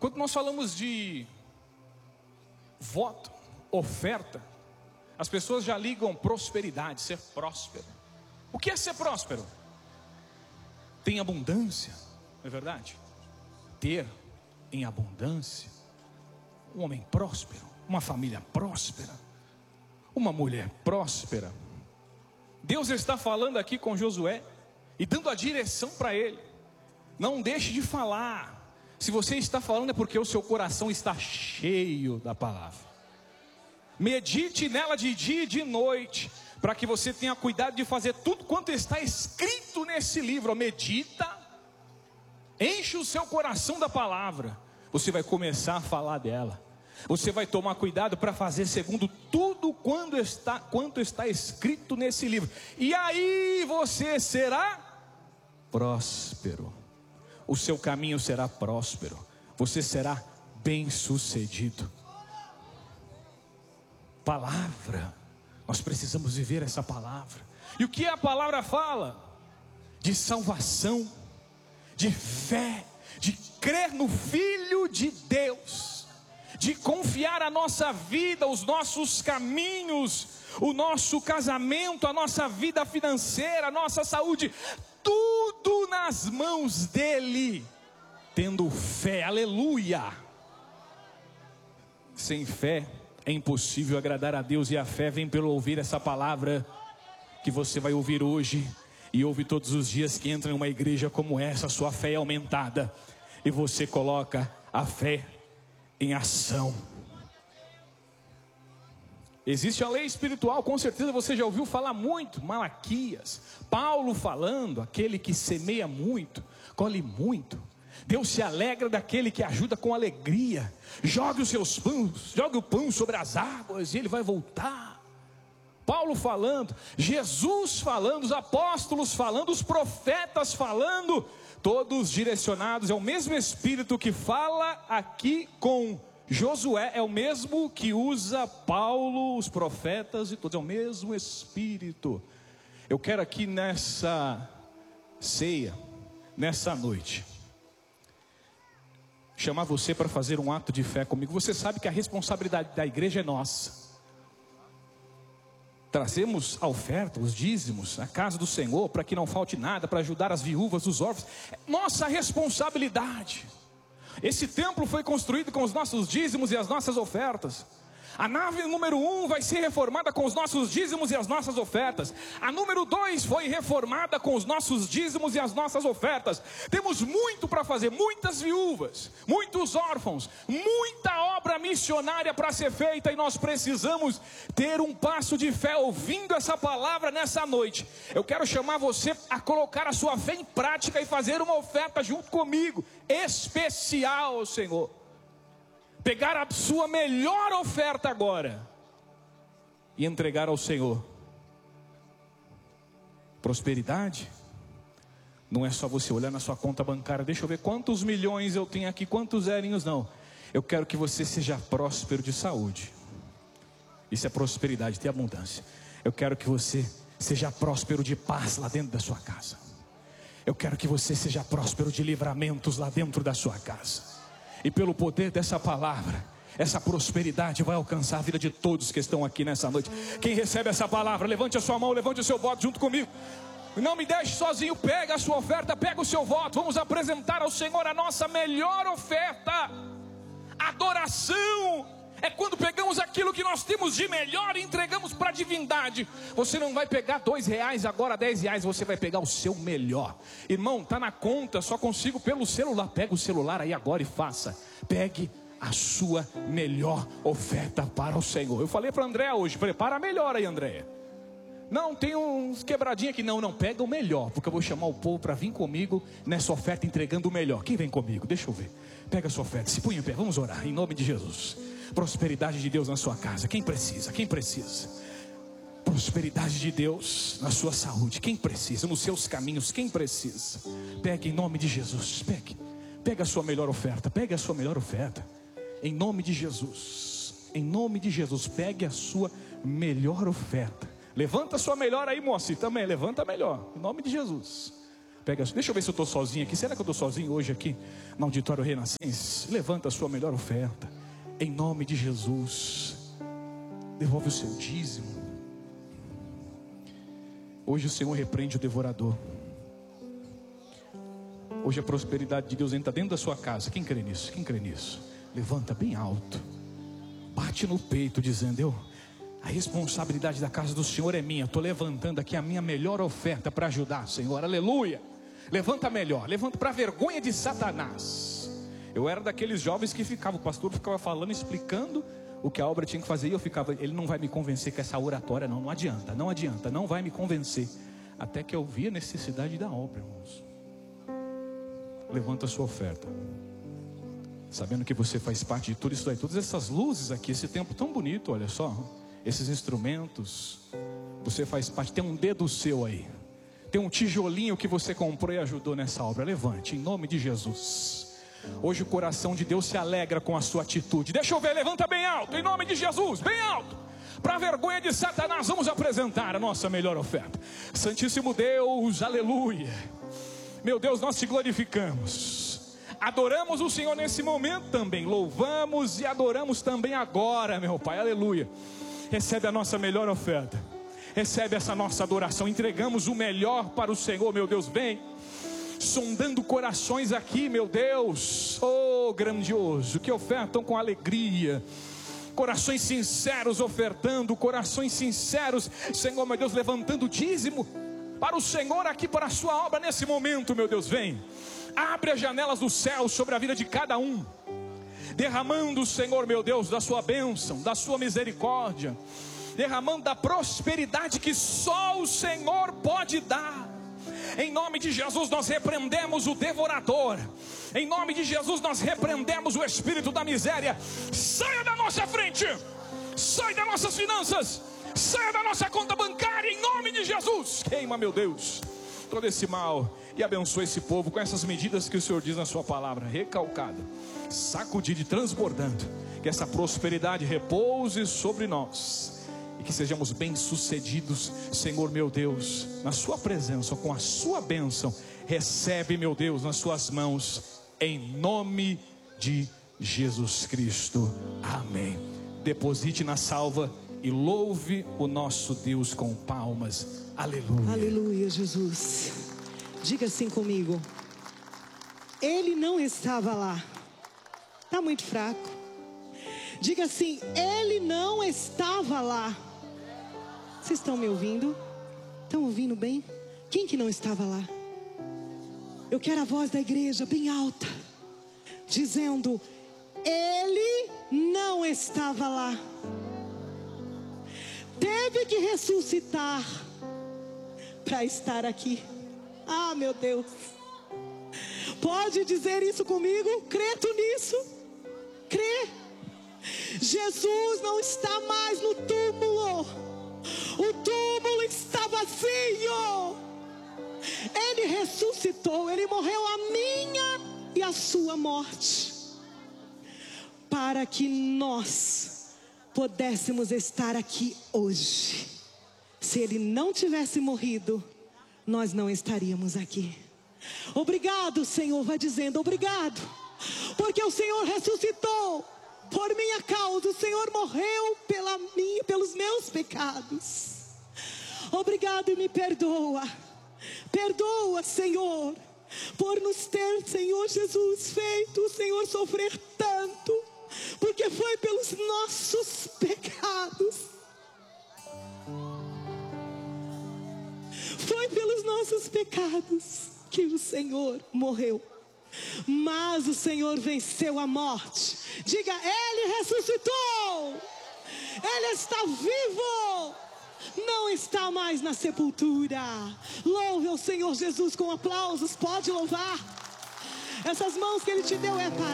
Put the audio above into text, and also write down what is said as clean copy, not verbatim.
Quando nós falamos de voto, oferta, as pessoas já ligam prosperidade, ser próspero. O que é ser próspero? Tem abundância, não é verdade? Ter em abundância, um homem próspero, uma família próspera, uma mulher próspera. Deus está falando aqui com Josué e dando a direção para ele. Não deixe de falar. Se você está falando é porque o seu coração está cheio da palavra. Medite nela de dia e de noite, para que você tenha cuidado de fazer tudo quanto está escrito nesse livro. Medita, enche o seu coração da palavra. Você vai começar a falar dela. Você vai tomar cuidado para fazer segundo tudo quanto está escrito nesse livro. E aí você será próspero. O seu caminho será próspero. Você será bem-sucedido. Palavra. Nós precisamos viver essa palavra. E o que a palavra fala? De salvação, de fé, de crer no Filho de Deus, de confiar a nossa vida, os nossos caminhos, o nosso casamento, a nossa vida financeira, a nossa saúde, tudo nas mãos dele, tendo fé. Aleluia. Sem fé é impossível agradar a Deus, e a fé vem pelo ouvir essa palavra que você vai ouvir hoje e ouve todos os dias que entra em uma igreja como essa. Sua fé é aumentada e você coloca a fé em ação. Existe a lei espiritual, com certeza você já ouviu falar muito. Malaquias, Paulo falando: aquele que semeia muito, colhe muito. Deus se alegra daquele que ajuda com alegria. Jogue os seus pães, jogue o pão sobre as águas e ele vai voltar. Paulo falando, Jesus falando, os apóstolos falando, os profetas falando, todos direcionados. É o mesmo Espírito que fala aqui com Josué, é o mesmo que usa Paulo, os profetas e todos, é o mesmo Espírito. Eu quero aqui nessa ceia, nessa noite, chamar você para fazer um ato de fé comigo. Você sabe que a responsabilidade da igreja é nossa. Trazemos a oferta, os dízimos, a casa do Senhor, para que não falte nada, para ajudar as viúvas, os órfãos. É nossa responsabilidade. Esse templo foi construído com os nossos dízimos e as nossas ofertas. A nave número 1 vai ser reformada com os nossos dízimos e as nossas ofertas. A número 2 foi reformada com os nossos dízimos e as nossas ofertas. Temos muito para fazer, muitas viúvas, muitos órfãos, muita obra missionária para ser feita, e nós precisamos ter um passo de fé ouvindo essa palavra nessa noite. Eu quero chamar você a colocar a sua fé em prática e fazer uma oferta junto comigo, especial ao Senhor. Pegar a sua melhor oferta agora e entregar ao Senhor. Prosperidade não é só você olhar na sua conta bancária: deixa eu ver quantos milhões eu tenho aqui, quantos zerinhos. Não, eu quero que você seja próspero de saúde. Isso é prosperidade, ter abundância. Eu quero que você seja próspero de paz lá dentro da sua casa. Eu quero que você seja próspero de livramentos lá dentro da sua casa. E pelo poder dessa palavra, essa prosperidade vai alcançar a vida de todos que estão aqui nessa noite. Quem recebe essa palavra, levante a sua mão, levante o seu voto junto comigo. Não me deixe sozinho, pega a sua oferta, pega o seu voto. Vamos apresentar ao Senhor a nossa melhor oferta. Adoração é quando pegamos aquilo que nós temos de melhor e entregamos para a divindade. Você não vai pegar R$2 agora, R$10, você vai pegar o seu melhor. Irmão, está na conta, só consigo pelo celular. Pega o celular aí agora e faça. Pegue a sua melhor oferta para o Senhor. Eu falei para a Andréa hoje: prepara a melhor aí, Andréa. Não, tem uns quebradinhos aqui. Não, pega o melhor, porque eu vou chamar o povo para vir comigo nessa oferta, entregando o melhor. Quem vem comigo? Deixa eu ver. Pega a sua oferta, se punha em pé, vamos orar em nome de Jesus. Prosperidade de Deus na sua casa. Quem precisa? Quem precisa? Prosperidade de Deus na sua saúde. Quem precisa? Nos seus caminhos. Quem precisa? Pegue em nome de Jesus. Pegue a sua melhor oferta. Pegue a sua melhor oferta. Em nome de Jesus. Em nome de Jesus. Pegue a sua melhor oferta. Levanta a sua melhor aí, moça. E também levanta a melhor. Em nome de Jesus. Deixa eu ver se eu estou sozinho aqui. Será que eu estou sozinho hoje aqui no Auditório Renascense? Levanta a sua melhor oferta, em nome de Jesus. Devolve o seu dízimo. Hoje o Senhor repreende o devorador. Hoje a prosperidade de Deus entra dentro da sua casa. Quem crê nisso? Quem crê nisso? Levanta bem alto, bate no peito dizendo: a responsabilidade da casa do Senhor é minha. Estou levantando aqui a minha melhor oferta para ajudar, Senhor. Aleluia. Levanta melhor, levanta para a vergonha de Satanás. Eu era daqueles jovens que o pastor ficava falando, explicando o que a obra tinha que fazer, e eu ficava: ele não vai me convencer com essa oratória, não adianta, não vai me convencer. Até que eu vi a necessidade da obra, irmãos. Levanta a sua oferta, sabendo que você faz parte de tudo isso aí, todas essas luzes aqui, esse tempo tão bonito, olha só, esses instrumentos, você faz parte. Tem um dedo seu aí, tem um tijolinho que você comprou e ajudou nessa obra. Levante, em nome de Jesus. Hoje o coração de Deus se alegra com a sua atitude. Deixa eu ver, levanta bem alto, em nome de Jesus, bem alto. Para a vergonha de Satanás, vamos apresentar a nossa melhor oferta. Santíssimo Deus, aleluia. Meu Deus, nós te glorificamos, adoramos o Senhor nesse momento também, louvamos e adoramos também agora, meu Pai, aleluia. Recebe a nossa melhor oferta, recebe essa nossa adoração, entregamos o melhor para o Senhor, meu Deus. Vem sondando corações aqui, meu Deus, oh grandioso, que ofertam com alegria, corações sinceros ofertando, corações sinceros, Senhor, meu Deus, levantando dízimo para o Senhor aqui, para a sua obra nesse momento, meu Deus. Vem, abre as janelas do céu sobre a vida de cada um, derramando, Senhor, meu Deus, da sua bênção, da sua misericórdia, derramando da prosperidade que só o Senhor pode dar. Em nome de Jesus nós repreendemos o devorador, em nome de Jesus nós repreendemos o espírito da miséria. Saia da nossa frente, saia das nossas finanças, saia da nossa conta bancária, em nome de Jesus. Queima, meu Deus, todo esse mal e abençoa esse povo com essas medidas que o Senhor diz na sua palavra, recalcada, sacudida e transbordando. Que essa prosperidade repouse sobre nós e que sejamos bem-sucedidos, Senhor, meu Deus, na sua presença, com a sua bênção. Recebe, meu Deus, nas suas mãos, em nome de Jesus Cristo, amém. Deposite na salva e louve o nosso Deus com palmas, aleluia. Aleluia, Jesus. Diga assim comigo: ele não estava lá. Está muito fraco. Diga assim: ele não estava lá. Vocês estão me ouvindo? Estão ouvindo bem? Quem que não estava lá? Eu quero a voz da igreja bem alta, dizendo: ele não estava lá. Teve que ressuscitar para estar aqui. Ah, meu Deus. Pode dizer isso comigo? Crê tu nisso? Crê? Jesus não está mais no túmulo. O túmulo está vazio. Ele ressuscitou. Ele morreu a minha e a sua morte, para que nós pudéssemos estar aqui hoje. Se ele não tivesse morrido, nós não estaríamos aqui. Obrigado, Senhor. Vai dizendo: obrigado, porque o Senhor ressuscitou por minha causa. O Senhor morreu pelos meus pecados. Obrigado e me perdoa. Perdoa, Senhor, por nos ter, Senhor Jesus, feito o Senhor sofrer tanto, porque foi pelos nossos pecados. Foi pelos nossos pecados que o Senhor morreu. Mas o Senhor venceu a morte. Diga: ele ressuscitou. Ele está vivo. Não está mais na sepultura. Louve ao Senhor Jesus com aplausos. Pode louvar. Essas mãos que ele te deu é para